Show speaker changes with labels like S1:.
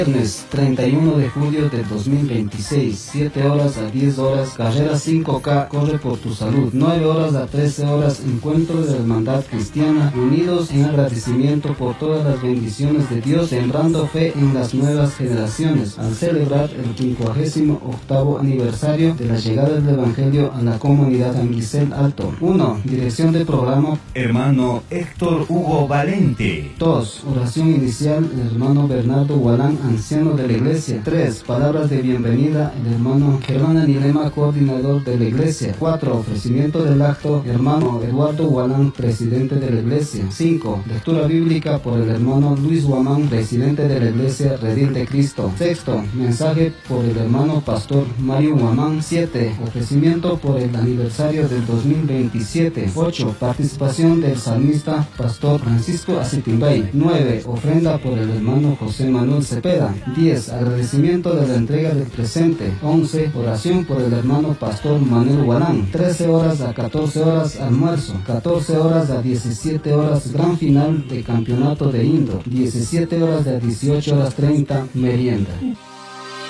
S1: Viernes 31 de julio de 2026, 7 horas a 10 horas, carrera 5K, corre por tu salud. 9 horas a 13 horas, encuentro de la hermandad cristiana, unidos en agradecimiento por todas las bendiciones de Dios, sembrando fe en las nuevas generaciones, al celebrar el 58º aniversario de la llegada del Evangelio a la comunidad San Giselle Alto. 1. Dirección de programa,
S2: hermano Héctor Hugo Valente.
S1: 2. Oración inicial, el hermano Bernardo Gualán, anciano de la iglesia. 3. Palabras de bienvenida, el hermano Germán Anilema, coordinador de la iglesia. 4. Ofrecimiento del acto, hermano Eduardo Gualán, presidente de la iglesia. 5. Lectura bíblica por el hermano Luis Guamán, presidente de la iglesia Redil de Cristo. 6. Mensaje por el hermano pastor Mario Guamán. 7. Ofrecimiento por el aniversario del 2027. 8. Participación del salmista pastor Francisco Acitimbay. 9. Ofrenda por el hermano José Manuel Cepeda. 10. Agradecimiento de la entrega del presente. 11. Oración por el hermano pastor Manuel Gualán. 13 horas a 14 horas, almuerzo. 14 horas a 17 horas, gran final de campeonato de Indo. 17 horas a 18 horas 30, merienda.